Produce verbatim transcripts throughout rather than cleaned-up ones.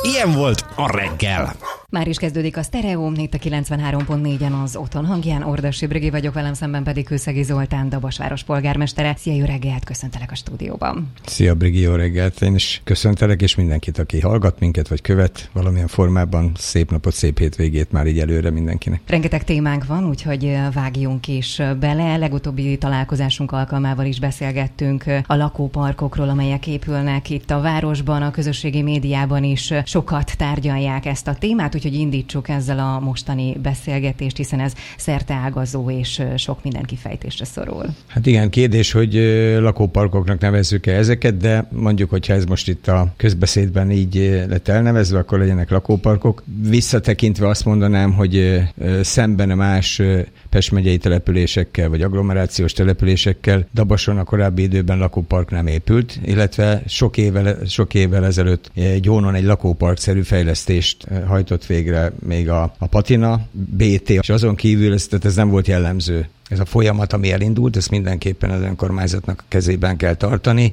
Ilyen volt a reggel. Már is kezdődik a Sztereó, itt a kilencvenhárom pont négyen az Otthon hangján. Ordasi Brigi vagyok, velem szemben pedig Kőszegi Zoltán, Dabasváros polgármestere. Szia, jó reggelt, köszöntelek a stúdióban. Szia Brigi, jó reggelt, én is köszöntelek, és mindenkit, aki hallgat minket, vagy követ valamilyen formában. Szép napot, szép hétvégét már így előre mindenkinek. Rengeteg témánk van, úgyhogy vágjunk is bele. Legutóbbi találkozásunk alkalmával is beszélgettünk a lakóparkokról, amelyek épülnek itt a városban, a közösségi médiában is sokat tárgyalják ezt a témát, úgyhogy indítsuk ezzel a mostani beszélgetést, hiszen ez szerteágazó és sok minden kifejtésre szorul. Hát igen, kérdés, hogy lakóparkoknak nevezzük-e ezeket, de mondjuk, hogyha ez most itt a közbeszédben így lett elnevezve, akkor legyenek lakóparkok. Visszatekintve azt mondanám, hogy szemben a más Pest megyei településekkel, vagy agglomerációs településekkel Dabason a korábbi időben lakópark nem épült, illetve sok évvel, sok évvel ezelőtt Gyónon egy lakóparkszerű fejlesztést hajtott végre még a, a Patina bé té, és azon kívül ez, tehát ez nem volt jellemző. Ez a folyamat, ami elindult, ezt mindenképpen az önkormányzatnak a kezében kell tartani.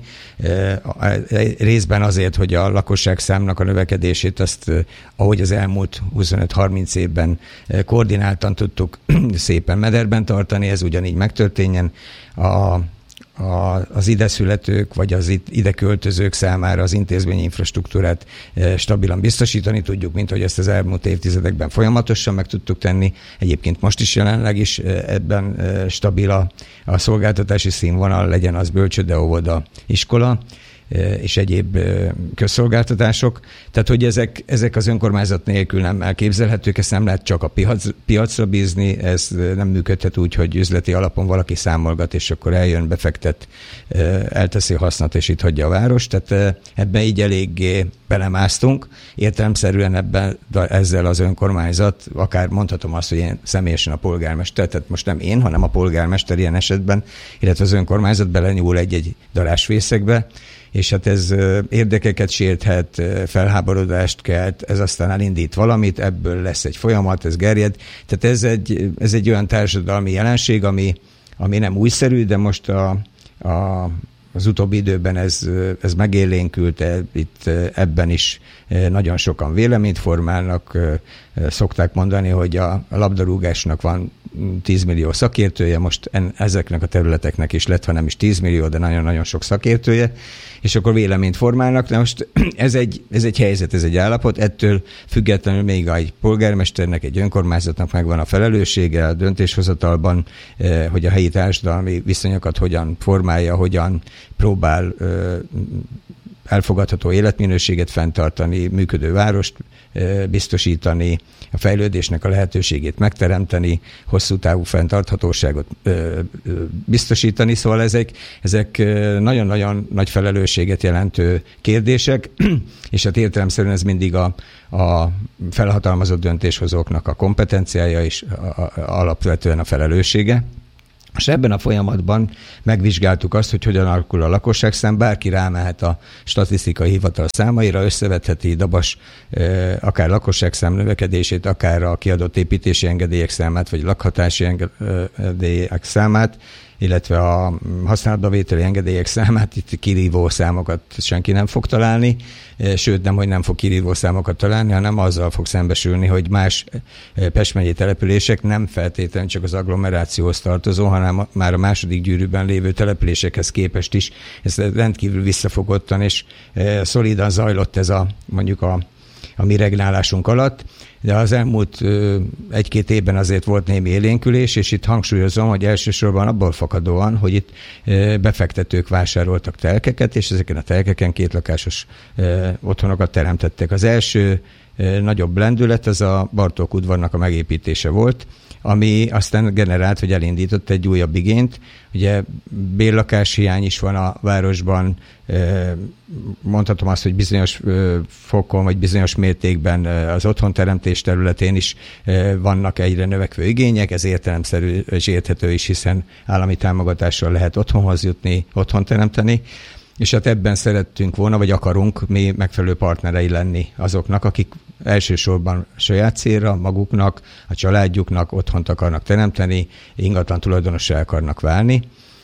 Részben azért, hogy a lakosság számnak a növekedését azt, ahogy az elmúlt huszonöt-harminc évben koordináltan tudtuk szépen mederben tartani, ez ugyanígy megtörténjen. A A, az ideszületők, vagy az itt ide költözők számára az intézményi infrastruktúrát e, stabilan biztosítani tudjuk, mint hogy ezt az elmúlt évtizedekben folyamatosan meg tudtuk tenni. Egyébként most is jelenleg is e, ebben e, stabil a, a szolgáltatási színvonal, legyen az bölcsőde, óvoda, iskola és egyéb közszolgáltatások. Tehát, hogy ezek, ezek az önkormányzat nélkül nem elképzelhetők, ezt nem lehet csak a piac, piacra bízni, ez nem működhet úgy, hogy üzleti alapon valaki számolgat, és akkor eljön, befektet, elteszi a hasznot, és itt hagyja a város. Tehát ebben így eléggé belemásztunk. Értelemszerűen ebben ezzel az önkormányzat, akár mondhatom azt, hogy én személyesen a polgármester, tehát most nem én, hanem a polgármester ilyen esetben, illetve az önkormányzat belenyúl egy-egy darásfészekbe, és hát ez érdekeket sérthet, felháborodást kelt, ez aztán elindít valamit, ebből lesz egy folyamat, ez gerjed. Tehát ez egy, ez egy olyan társadalmi jelenség, ami, ami nem újszerű, de most a, a az utóbbi időben ez, ez megélénkült, itt ebben is nagyon sokan véleményt formálnak. Szokták mondani, hogy a labdarúgásnak van tíz millió szakértője, most en, ezeknek a területeknek is lett, ha nem is tíz millió, de nagyon-nagyon sok szakértője, és akkor véleményt formálnak. De most ez egy, ez egy helyzet, ez egy állapot, ettől függetlenül még egy polgármesternek, egy önkormányzatnak megvan a felelőssége a döntéshozatalban, hogy a helyi társadalmi viszonyokat hogyan formálja, hogyan próbál elfogadható életminőséget fenntartani, működő várost biztosítani, a fejlődésnek a lehetőségét megteremteni, hosszú távú fenntarthatóságot biztosítani. Szóval ezek, ezek nagyon-nagyon nagy felelősséget jelentő kérdések, és hát értelemszerűen ez mindig a, a felhatalmazott döntéshozóknak a kompetenciája és a, a, alapvetően a felelőssége. És ebben a folyamatban megvizsgáltuk azt, hogy hogyan alakul a lakosságszám, bárki rámehet a statisztikai hivatal számaira, összevetheti Dabas akár lakosságszám növekedését, akár a kiadott építési engedélyek számát, vagy lakhatási engedélyek számát, illetve a használatba vételi engedélyek számát, itt kirívó számokat senki nem fog találni, sőt nem, hogy nem fog kirívó számokat találni, hanem azzal fog szembesülni, hogy más Pest megyei települések nem feltétlenül csak az agglomerációhoz tartozó, hanem már a második gyűrűben lévő településekhez képest is. Ez rendkívül visszafogottan és szolidan zajlott ez a mondjuk a a mi regnálásunk alatt, de az elmúlt ö, egy-két évben azért volt némi élénkülés, és itt hangsúlyozom, hogy elsősorban abból fakadóan, hogy itt ö, befektetők vásároltak telkeket, és ezeken a telkeken kétlakásos ö, otthonokat teremtettek. Az első ö, nagyobb lendület az a Bartók udvarnak a megépítése volt, ami aztán generált, hogy elindított egy újabb igényt. Ugye bérlakáshiány is van a városban, mondhatom azt, hogy bizonyos fokon, vagy bizonyos mértékben az otthonteremtés területén is vannak egyre növekvő igények, ez értelemszerű és érthető is, hiszen állami támogatással lehet otthonhoz jutni, otthont teremteni. És hát ebben szerettünk volna, vagy akarunk mi megfelelő partnerei lenni azoknak, akik elsősorban saját célra, maguknak, a családjuknak otthont akarnak teremteni, ingatlan tulajdonossá akarnak válni.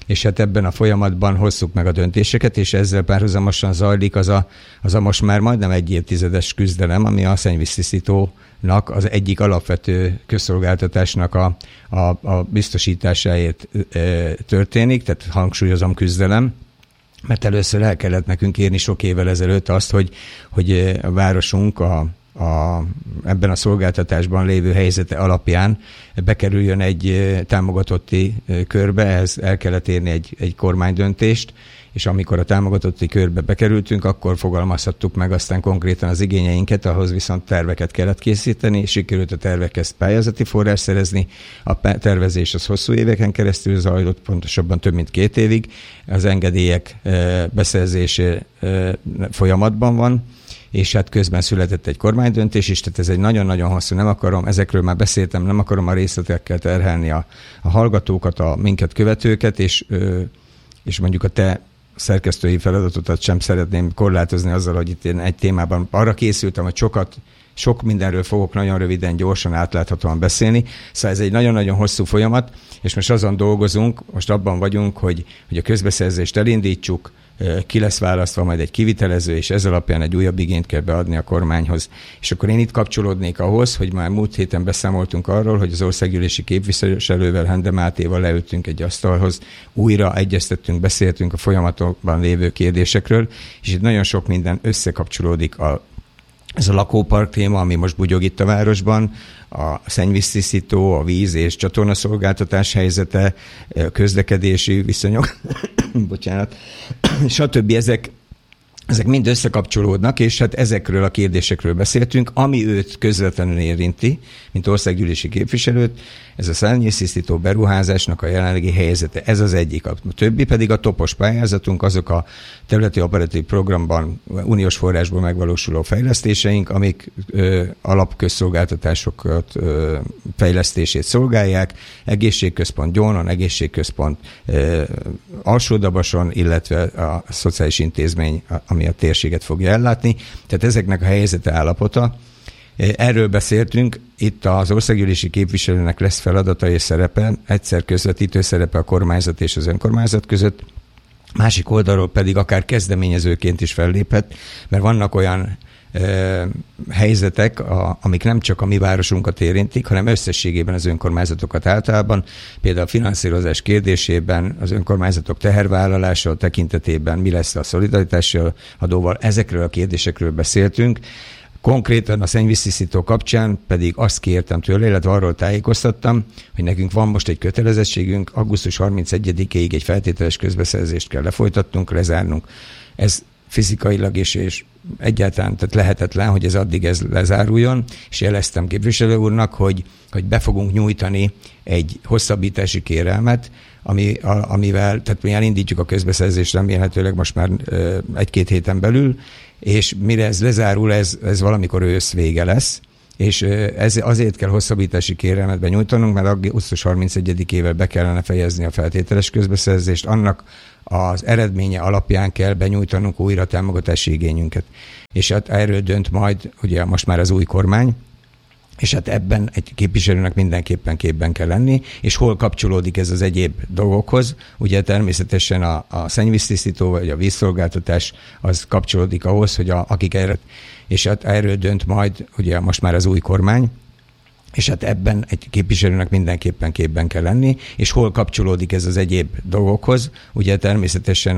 és hát ebben a folyamatban hozzuk meg a döntéseket, és ezzel párhuzamosan zajlik az a, az a most már majdnem egy évtizedes küzdelem, ami a szennyvíztisztítónak az egyik alapvető közszolgáltatásnak a, a, a biztosításáért e, történik, tehát hangsúlyozom küzdelem, mert először el kellett nekünk érni sok évvel ezelőtt azt, hogy, hogy a városunk a A, ebben a szolgáltatásban lévő helyzete alapján bekerüljön egy támogatotti körbe, ehhez el kellett érni egy, egy kormánydöntést, és amikor a támogatotti körbe bekerültünk, akkor fogalmazhattuk meg aztán konkrétan az igényeinket, ahhoz viszont terveket kellett készíteni, és sikerült a tervekhez pályázati forrás szerezni. A tervezés az hosszú éveken keresztül zajlott, pontosabban több mint két évig. Az engedélyek beszerzése folyamatban van, és hát közben született egy kormánydöntés is, tehát ez egy nagyon-nagyon hosszú, nem akarom, ezekről már beszéltem, nem akarom a részletekkel terhelni a, a hallgatókat, a minket követőket, és, és mondjuk a te szerkesztői feladatodat sem szeretném korlátozni azzal, hogy itt én egy témában arra készültem, hogy sokat, sok mindenről fogok nagyon röviden, gyorsan, átláthatóan beszélni. Szóval ez egy nagyon-nagyon hosszú folyamat, és most azon dolgozunk, most abban vagyunk, hogy, hogy a közbeszerzést elindítsuk, ki lesz választva majd egy kivitelező, és ez alapján egy újabb igényt kell beadni a kormányhoz. És akkor én itt kapcsolódnék ahhoz, hogy már múlt héten beszámoltunk arról, hogy az országgyűlési képviselővel, Hende Mátéval leültünk egy asztalhoz, újra egyeztettünk, beszéltünk a folyamatokban lévő kérdésekről, és itt nagyon sok minden összekapcsolódik a Ez a lakópark téma, ami most bugyog itt a városban, a szennyvíztisztító, a víz és csatornaszolgáltatás helyzete, közlekedési viszonyok, bocsánat, stb. Ezek, ezek mind összekapcsolódnak, és hát ezekről a kérdésekről beszéltünk, ami őt közvetlenül érinti, mint országgyűlési képviselőt, ez a szennyvíztisztító beruházásnak a jelenlegi helyzete, ez az egyik. A többi pedig a topos pályázatunk, azok a területi operatív programban uniós forrásból megvalósuló fejlesztéseink, amik ö, alapközszolgáltatásokat ö, fejlesztését szolgálják, egészségközpont Gyónon, egészségközpont ö, Alsódabason, illetve a szociális intézmény, ami a térséget fogja ellátni. Tehát ezeknek a helyzete, állapota. Erről beszéltünk, itt az országgyűlési képviselőnek lesz feladata és szerepe, egyszer közvetítő szerepe a kormányzat és az önkormányzat között, másik oldalról pedig akár kezdeményezőként is felléphet, mert vannak olyan ö, helyzetek, a, amik nem csak a mi városunkat érintik, hanem összességében az önkormányzatokat általában, például a finanszírozás kérdésében, az önkormányzatok tehervállalása tekintetében mi lesz a szolidaritási adóval, ezekről a kérdésekről beszéltünk. Konkrétan a szennyvíztisztító kapcsán pedig azt kértem tőle, illetve arról tájékoztattam, hogy nekünk van most egy kötelezettségünk, augusztus harmincegyedikéig egy feltételes közbeszerzést kell lefolytatnunk, lezárnunk. Ez fizikailag is és egyáltalán tehát lehetetlen, hogy ez addig ez lezáruljon, és jeleztem képviselő úrnak, hogy, hogy be fogunk nyújtani egy hosszabbítási kérelmet, ami, a, amivel, tehát mi elindítjuk a közbeszerzést remélhetőleg most már ö, egy-két héten belül, és mire ez lezárul, ez, ez valamikor ősz vége lesz, és ez azért kell hosszabbítási kérelmet benyújtanunk, mert augusztus harmincegyedikével be kellene fejezni a feltételes közbeszerzést, annak az eredménye alapján kell benyújtanunk újra támogatási igényünket. És hát erről dönt majd ugye most már az új kormány, és hát ebben egy képviselőnek mindenképpen képben kell lenni, és hol kapcsolódik ez az egyéb dolgokhoz. Ugye természetesen a, a szennyvíztisztító vagy a vízszolgáltatás az kapcsolódik ahhoz, hogy a, akik erre, és hát erről dönt majd ugye most már az új kormány, és hát ebben egy képviselőnek mindenképpen képben kell lenni, és hol kapcsolódik ez az egyéb dolgokhoz. Ugye természetesen